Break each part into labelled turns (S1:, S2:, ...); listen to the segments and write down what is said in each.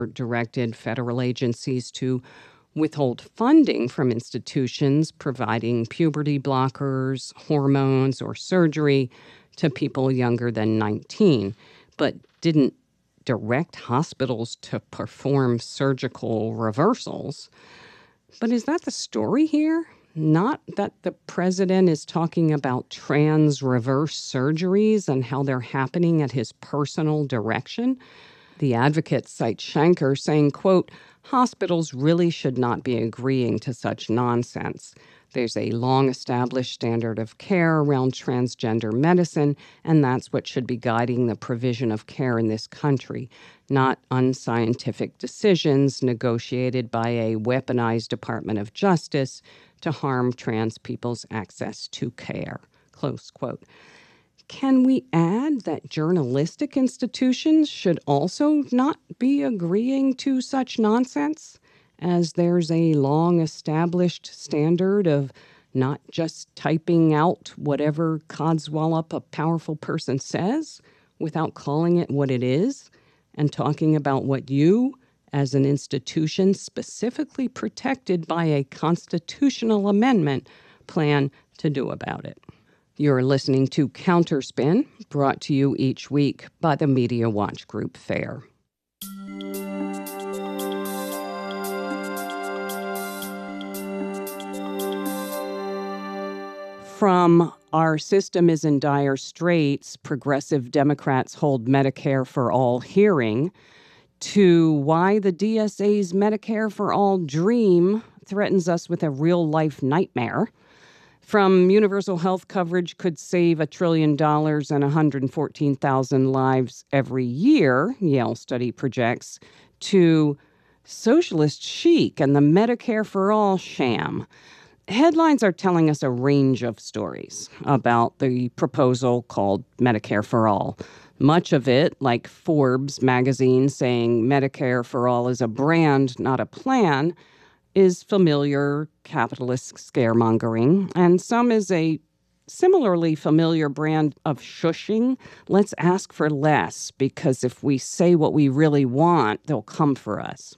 S1: directed federal agencies to withhold funding from institutions providing puberty blockers, hormones, or surgery to people younger than 19, but didn't direct hospitals to perform surgical reversals. But is that the story here? Not that the president is talking about trans reverse surgeries and how they're happening at his personal direction. The advocate cites Shanker saying, quote, hospitals really should not be agreeing to such nonsense. There's a long-established standard of care around transgender medicine, and that's what should be guiding the provision of care in this country, not unscientific decisions negotiated by a weaponized Department of Justice to harm trans people's access to care, close quote. Can we add that journalistic institutions should also not be agreeing to such nonsense, as there's a long-established standard of not just typing out whatever codswallop a powerful person says without calling it what it is and talking about what you, as an institution specifically protected by a constitutional amendment, plan to do about it? You're listening to Counterspin, brought to you each week by the Media Watch Group FAIR. From "Our system is in dire straits, progressive Democrats hold Medicare for all" hearing, to why the DSA's Medicare for All dream threatens us with a real-life nightmare. From universal health coverage could save $1 trillion and 114,000 lives every year, Yale study projects, to socialist chic and the Medicare for All sham. Headlines are telling us a range of stories about the proposal called Medicare for All. Much of it, like Forbes magazine saying Medicare for All is a brand, not a plan, is familiar capitalist scaremongering, and some is a similarly familiar brand of shushing. Let's ask for less, because if we say what we really want, they'll come for us.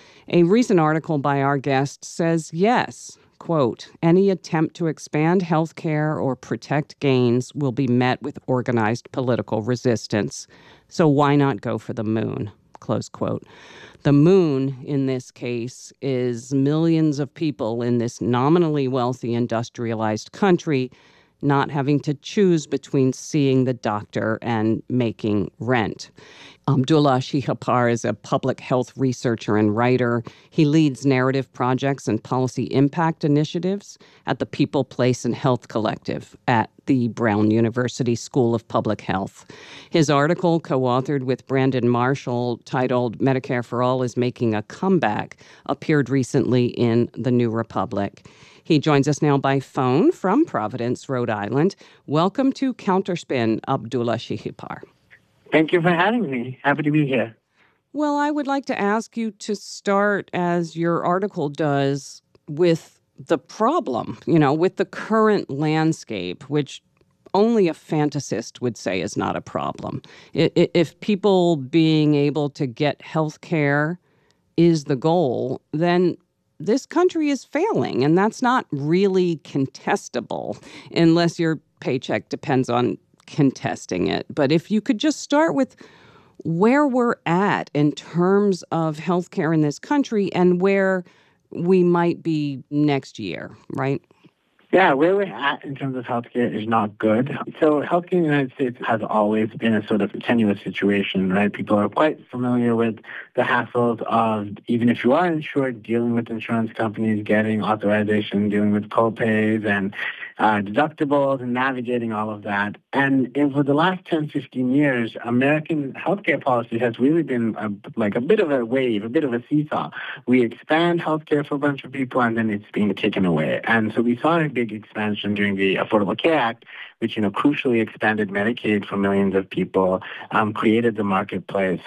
S1: A recent article by our guest says yes, quote, any attempt to expand health care or protect gains will be met with organized political resistance. So why not go for the moon? Close quote. The moon, in this case, is millions of people in this nominally wealthy industrialized country not having to choose between seeing the doctor and making rent. Abdullah Shihapar is a public health researcher and writer. He leads narrative projects and policy impact initiatives at the People, Place, and Health Collective at the Brown University School of Public Health. His article, co-authored with Brandon Marshall, titled Medicare for All is Making a Comeback, appeared recently in The New Republic. He joins us now by phone from Providence, Rhode Island. Welcome to Counterspin, Abdullah Shihapar.
S2: Thank you for having me. Happy to be here.
S1: Well, I would like to ask you to start, as your article does, with the problem, with the current landscape, which only a fantasist would say is not a problem. If people being able to get health care is the goal, then this country is failing, and that's not really contestable unless your paycheck depends on contesting it. But if you could just start with where we're at in terms of healthcare in this country and where we might be next year, right?
S2: Yeah, where we're at in terms of healthcare is not good. So healthcare in the United States has always been a sort of tenuous situation, right? People are quite familiar with the hassles of, even if you are insured, dealing with insurance companies, getting authorization, dealing with co-pays and deductibles and navigating all of that. And for the last 10, 15 years, American healthcare policy has really been like a bit of a wave, a bit of a seesaw. We expand healthcare for a bunch of people, and then it's being taken away. And so we saw a big expansion during the Affordable Care Act, which, crucially expanded Medicaid for millions of people, created the marketplace.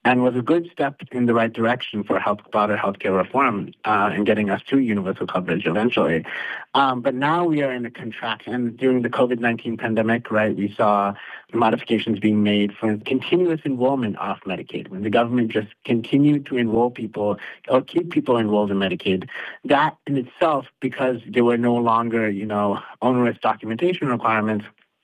S2: and was a good step in the right direction for broader healthcare reform and getting us to universal coverage eventually. But now we are in a contraction. During the COVID-19 pandemic, right, we saw modifications being made for continuous enrollment off Medicaid. When the government just continued to enroll people or keep people enrolled in Medicaid, that in itself, because there were no longer, onerous documentation requirements,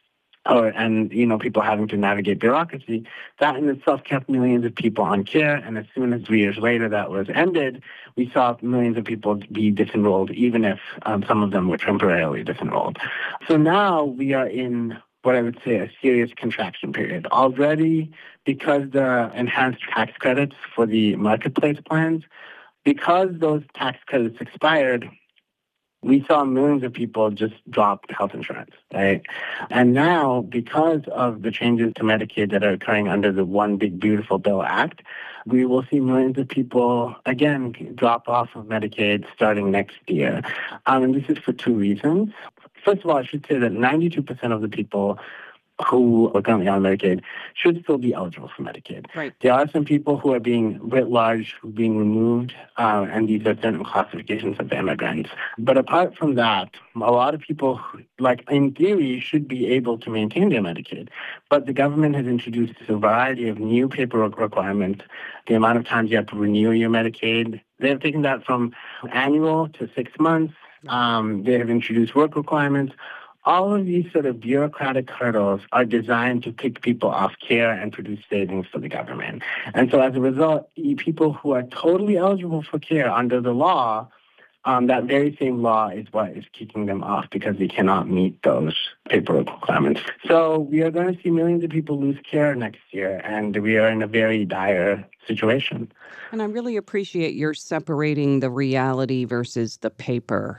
S2: and people having to navigate bureaucracy, that in itself kept millions of people on care. And as soon as 3 years later that was ended, we saw millions of people be disenrolled, even if some of them were temporarily disenrolled. So now we are in what I would say a serious contraction period. Already, because the enhanced tax credits for the marketplace plans, because those tax credits expired, we saw millions of people just drop health insurance, right? And now, because of the changes to Medicaid that are occurring under the One Big Beautiful Bill Act, we will see millions of people, again, drop off of Medicaid starting next year. And this is for two reasons. First of all, I should say that 92% of the people who are currently on Medicaid should still be eligible for Medicaid.
S1: Right.
S2: There are some people who are being writ large, being removed, and these are certain classifications of immigrants. But apart from that, a lot of people, in theory, should be able to maintain their Medicaid. But the government has introduced a variety of new paperwork requirements, the amount of times you have to renew your Medicaid. They have taken that from annual to 6 months. They have introduced work requirements. All of these sort of bureaucratic hurdles are designed to kick people off care and produce savings for the government. And so as a result, people who are totally eligible for care under the law, that very same law is what is kicking them off because they cannot meet those paperwork requirements. So we are going to see millions of people lose care next year, and we are in a very dire situation.
S1: And I really appreciate your separating the reality versus the paper.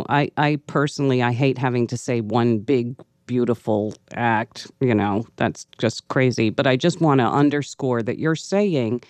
S1: I personally, I hate having to say one big, beautiful act, that's just crazy. But I just want to underscore that you're saying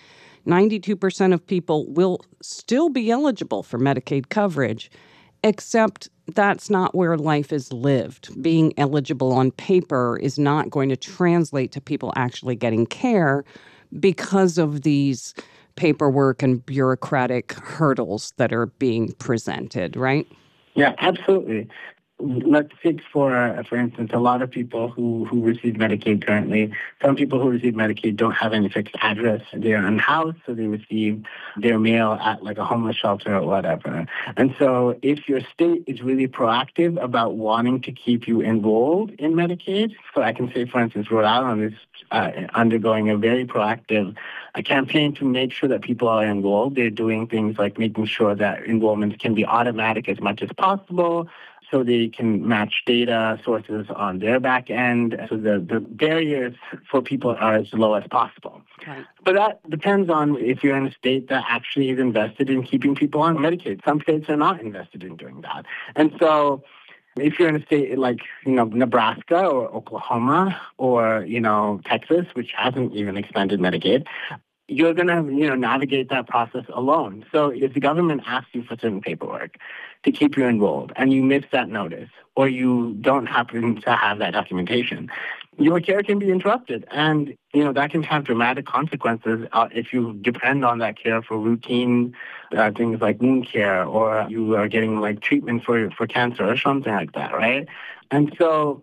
S1: 92% of people will still be eligible for Medicaid coverage, except that's not where life is lived. Being eligible on paper is not going to translate to people actually getting care because of these paperwork and bureaucratic hurdles that are being presented, right?
S2: Yeah, absolutely. Let's take, for instance, a lot of people who receive Medicaid currently, some people who receive Medicaid don't have any fixed address. They're unhoused, so they receive their mail at a homeless shelter or whatever. And so if your state is really proactive about wanting to keep you enrolled in Medicaid, so I can say, for instance, Rhode Island is undergoing a very proactive campaign to make sure that people are enrolled. They're doing things like making sure that enrollments can be automatic as much as possible, so they can match data sources on their back end, so the barriers for people are as low as possible.
S1: Right.
S2: But that depends on if you're in a state that actually is invested in keeping people on Medicaid. Some states are not invested in doing that. And so if you're in a state like, Nebraska or Oklahoma or, Texas, which hasn't even expanded Medicaid, you're going to, navigate that process alone. So if the government asks you for certain paperwork to keep you enrolled and you miss that notice or you don't happen to have that documentation, your care can be interrupted. And, that can have dramatic consequences if you depend on that care for routine things like wound care, or you are getting treatment for cancer or something like that, right? And so,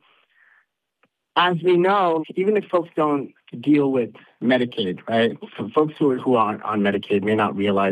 S2: as we know, even if folks don't deal with Medicaid, right? Folks who aren't on Medicaid may not realize,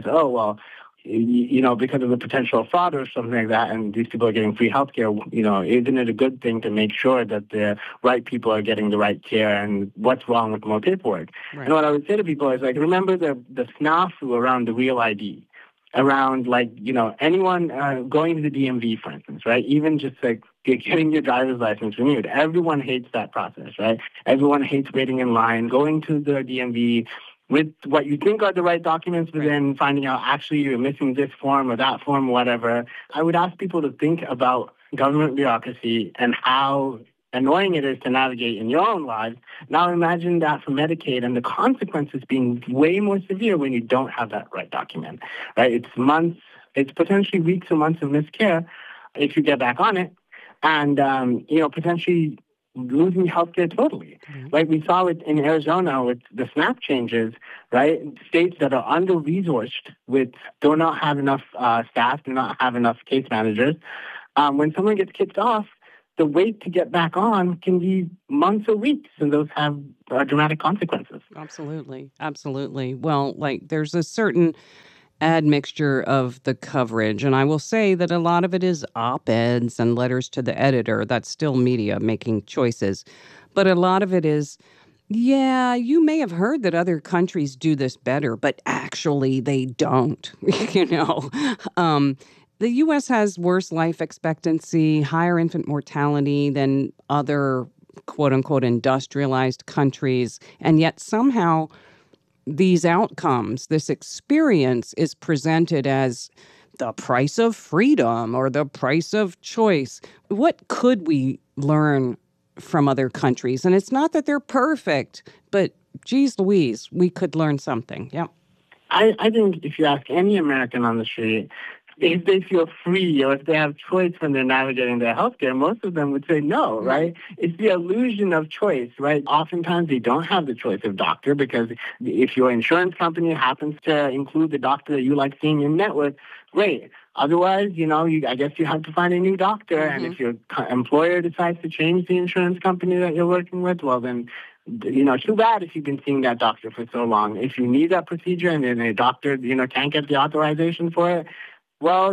S2: because of the potential fraud or something like that, and these people are getting free health care, isn't it a good thing to make sure that the right people are getting the right care, and what's wrong with more paperwork? Right. And what I would say to people is, remember the snafu around the Real ID, around, anyone going to the DMV, for instance, right? Even just, getting your driver's license renewed. Everyone hates that process, right? Everyone hates waiting in line, going to the DMV with what you think are the right documents, but then finding out actually you're missing this form or that form, whatever. I would ask people to think about government bureaucracy and how annoying it is to navigate in your own lives. Now imagine that for Medicaid and the consequences being way more severe when you don't have that right document, right? It's potentially weeks or months of missed care if you get back on it. And, potentially losing healthcare totally.
S1: Mm-hmm.
S2: Like we saw it in Arizona with the SNAP changes, right? States that are under-resourced do not have enough staff, do not have enough case managers. When someone gets kicked off, the wait to get back on can be months or weeks, and those have dramatic consequences.
S1: Absolutely. Absolutely. Well, like there's a certain admixture of the coverage. And I will say that a lot of it is op-eds and letters to the editor. That's still media making choices. But a lot of it is, yeah, you may have heard that other countries do this better, but actually they don't. you know, the U.S. has worse life expectancy, higher infant mortality than other quote unquote industrialized countries. And yet somehow these outcomes, this experience is presented as the price of freedom or the price of choice. What could we learn from other countries? And it's not that they're perfect, but geez Louise, we could learn something. Yeah.
S2: I think if you ask any American on the street, if they feel free or if they have choice when they're navigating their healthcare, most of them would say no, right? It's the illusion of choice, right? Oftentimes they don't have the choice of doctor because if your insurance company happens to include the doctor that you like seeing in network, great. Otherwise, I guess you have to find a new doctor. Mm-hmm. And if your employer decides to change the insurance company that you're working with, well, then too bad if you've been seeing that doctor for so long. If you need that procedure and then a doctor, can't get the authorization for it, well,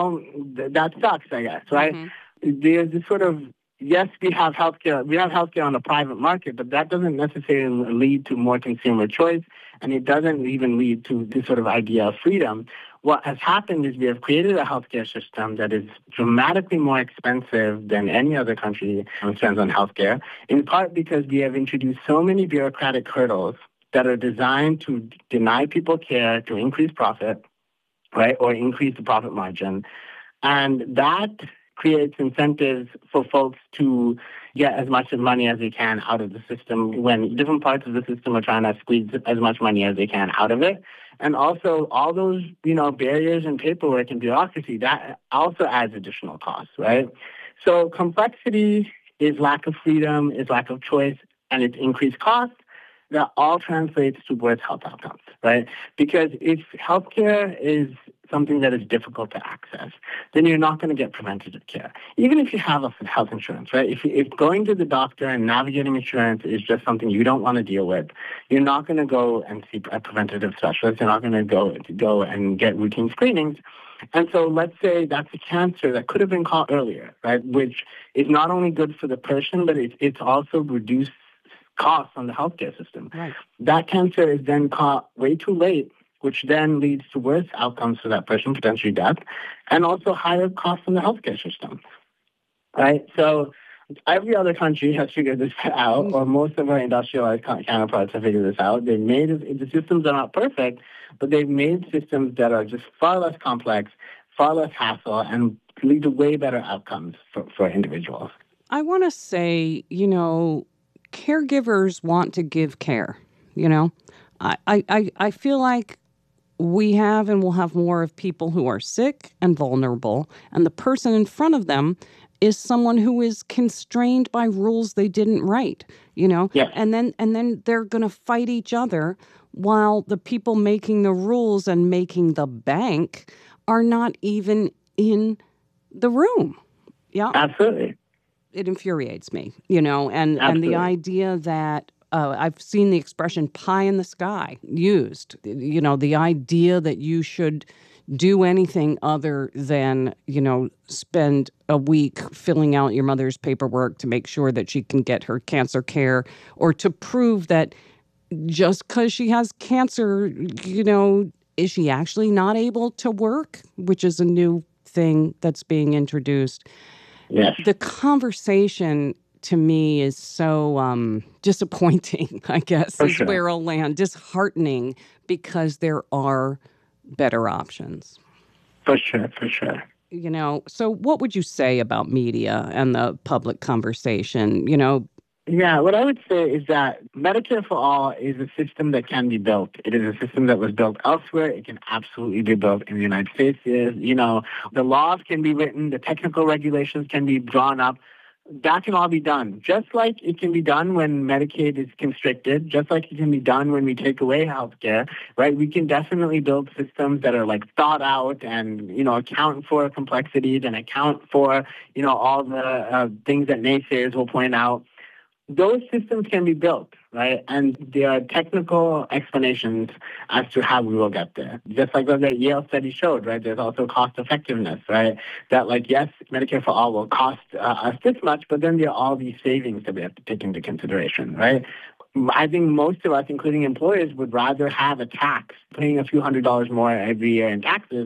S2: that sucks, I guess, right? Mm-hmm. There's this sort of, yes, we have healthcare on the private market, but that doesn't necessarily lead to more consumer choice, and it doesn't even lead to this sort of idea of freedom. What has happened is we have created a healthcare system that is dramatically more expensive than any other country spends on healthcare, in part because we have introduced so many bureaucratic hurdles that are designed to deny people care, to increase profit, right, or increase the profit margin. And that creates incentives for folks to get as much money as they can out of the system when different parts of the system are trying to squeeze as much money as they can out of it. And also all those, barriers and paperwork and bureaucracy, that also adds additional costs, right? So complexity is lack of freedom, is lack of choice, and it's increased costs. That all translates to worse health outcomes, right? Because if healthcare is something that is difficult to access, then you're not going to get preventative care. Even if you have a health insurance, right? If going to the doctor and navigating insurance is just something you don't want to deal with, you're not going to go and see a preventative specialist. You're not going to go and get routine screenings. And so let's say that's a cancer that could have been caught earlier, right? Which is not only good for the person, but it's also reduced costs on the healthcare system. Right. That cancer is then caught way too late, which then leads to worse outcomes for that person, potentially death, and also higher costs on the healthcare system. Right? So every other country has figured this out, or most of our industrialized counterparts have figured this out. They've made the systems are not perfect, but they've made systems that are just far less complex, far less hassle, and lead to way better outcomes for individuals.
S1: I want to say, caregivers want to give care. I feel like we have and will have more of people who are sick and vulnerable, and the person in front of them is someone who is constrained by rules they didn't write,
S2: Yes.
S1: And then they're going to fight each other while the people making the rules and making the bank are not even in the room. Yeah.
S2: Absolutely.
S1: It infuriates me, and the idea that I've seen the expression pie in the sky used, the idea that you should do anything other than, spend a week filling out your mother's paperwork to make sure that she can get her cancer care, or to prove that just because she has cancer, is she actually not able to work, which is a new thing that's being introduced.
S2: Yes.
S1: The conversation to me is so disappointing, I guess, is where I'll land. Disheartening, because there are better options.
S2: For sure.
S1: So what would you say about media and the public conversation?
S2: Yeah, what I would say is that Medicare for All is a system that can be built. It is a system that was built elsewhere. It can absolutely be built in the United States. The laws can be written, the technical regulations can be drawn up. that can all be done. Just like it can be done when Medicaid is constricted, just like it can be done when we take away healthcare, right? We can definitely build systems that are like thought out and, account for complexities and account for, all the things that naysayers will point out. Those systems can be built, right? And there are technical explanations as to how we will get there. Just like the Yale study showed, right? There's also cost effectiveness, right? That yes, Medicare for all will cost us this much, but then there are all these savings that we have to take into consideration, right? I think most of us, including employers, would rather have a tax, paying a few $100s more every year in taxes,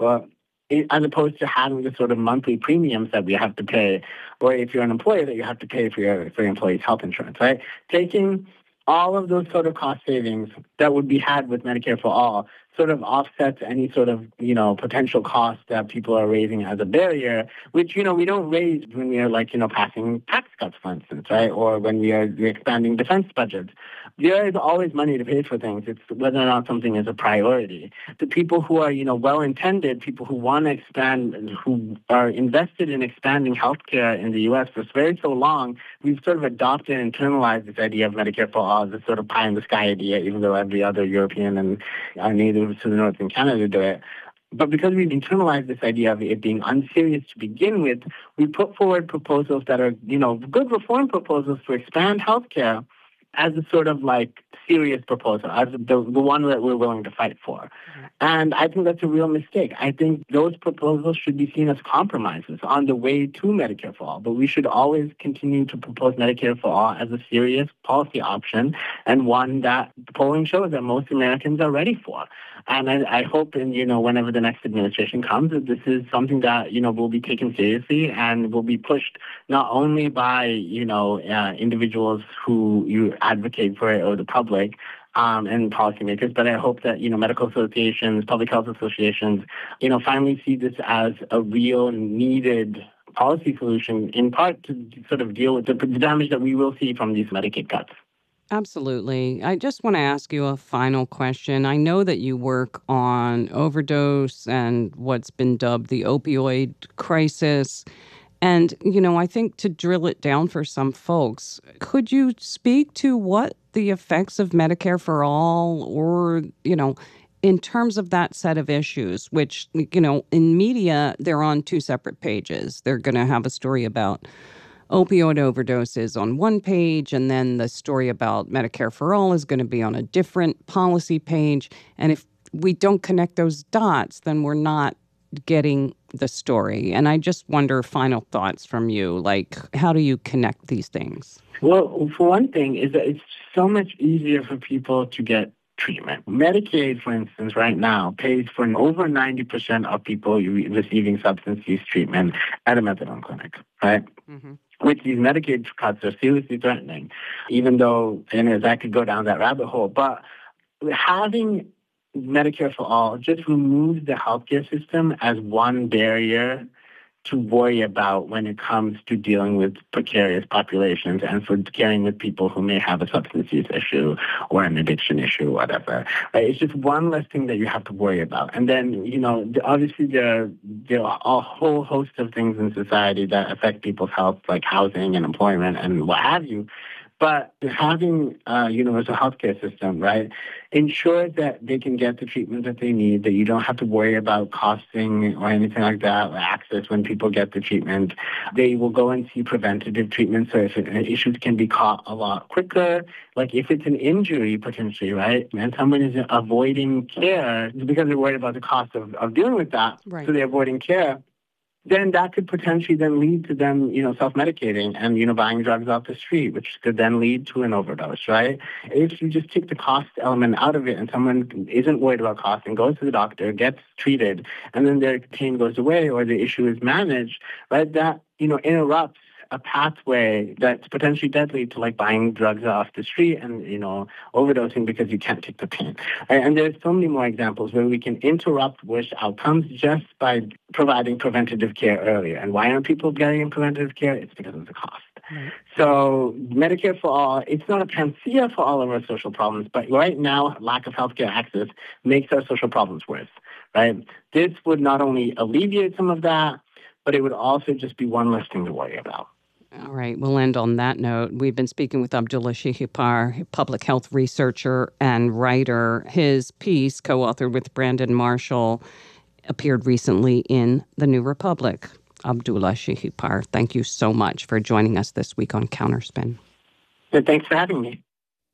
S2: as opposed to having the sort of monthly premiums that we have to pay, or if you're an employer that you have to pay for your employees' health insurance, right? Taking all of those sort of cost savings that would be had with Medicare for all sort of offsets any sort of, potential cost that people are raising as a barrier, which, we don't raise when we are passing tax cuts, for instance, right? Or when we're expanding defense budgets. There is always money to pay for things. It's whether or not something is a priority. The people who are, well-intended, people who want to expand, and who are invested in expanding healthcare in the U.S. for so long, we've sort of adopted and internalized this idea of Medicare for all, this sort of pie-in-the-sky idea, even though every other European and our neighbors to the north in Canada do it. But because we've internalized this idea of it being unserious to begin with, we put forward proposals that are, good reform proposals to expand healthcare as a sort of serious proposal, as the one that we're willing to fight for. And I think that's a real mistake. I think those proposals should be seen as compromises on the way to Medicare for all, but we should always continue to propose Medicare for all as a serious policy option and one that polling shows that most Americans are ready for. And I hope, whenever the next administration comes, that this is something that, will be taken seriously and will be pushed not only by, individuals who you advocate for it or the public, and policymakers, but I hope that, medical associations, public health associations, finally see this as a real needed policy solution, in part to sort of deal with the damage that we will see from these Medicaid cuts.
S1: Absolutely. I just want to ask you a final question. I know that you work on overdose and what's been dubbed the opioid crisis. And, I think to drill it down for some folks, could you speak to what the effects of Medicare for all or, in terms of that set of issues, which, in media, they're on two separate pages. They're going to have a story about opioid overdoses on one page, and then the story about Medicare for all is going to be on a different policy page. And if we don't connect those dots, then we're not getting the story. And I just wonder, final thoughts from you, how do you connect these things?
S2: Well, for one thing, is that it's so much easier for people to get treatment. Medicaid, for instance, right now pays for over 90% of people receiving substance use treatment at a methadone clinic, right? Mm-hmm. Which these Medicaid cuts are seriously threatening, even though, that could go down that rabbit hole. But having Medicare for all just removes the healthcare system as one barrier to worry about when it comes to dealing with precarious populations and for caring with people who may have a substance use issue or an addiction issue or whatever. Right? It's just one less thing that you have to worry about. And then, obviously there are a whole host of things in society that affect people's health, like housing and employment and what have you. But having a universal healthcare system, right, ensures that they can get the treatment that they need, that you don't have to worry about costing or anything like that, or access when people get the treatment. They will go and see preventative treatment, so if issues can be caught a lot quicker. Like if it's an injury, potentially, right, and someone is avoiding care because they're worried about the cost of dealing with that, right. So they're avoiding care. Then that could potentially then lead to them, self-medicating and, buying drugs off the street, which could then lead to an overdose, right? If you just take the cost element out of it and someone isn't worried about cost and goes to the doctor, gets treated, and then their pain goes away or the issue is managed, right, that, interrupts a pathway that's potentially deadly to buying drugs off the street and, overdosing because you can't take the pain. Right? And there's so many more examples where we can interrupt worse outcomes just by providing preventative care earlier. And why aren't people getting preventative care? It's because of the cost. Right. So Medicare for all, it's not a panacea for all of our social problems, but right now, lack of healthcare access makes our social problems worse. Right? This would not only alleviate some of that, but it would also just be one less thing to worry about.
S1: All right, we'll end on that note. We've been speaking with Abdullah Shihipar, public health researcher and writer. His piece, co-authored with Brandon Marshall, appeared recently in The New Republic. Abdullah Shihipar, thank you so much for joining us this week on Counterspin.
S2: Thanks for having me.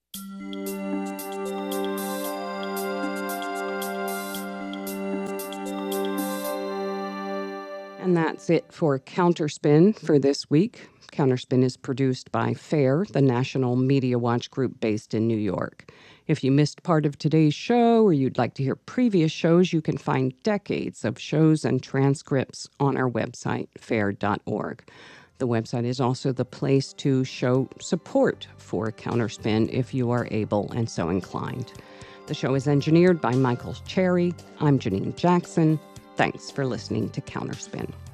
S1: And that's it for Counterspin for this week. Counterspin is produced by FAIR, the National Media Watch group based in New York. If you missed part of today's show or you'd like to hear previous shows, you can find decades of shows and transcripts on our website, fair.org. The website is also the place to show support for Counterspin if you are able and so inclined. The show is engineered by Michael Cherry. I'm Janine Jackson. Thanks for listening to Counterspin.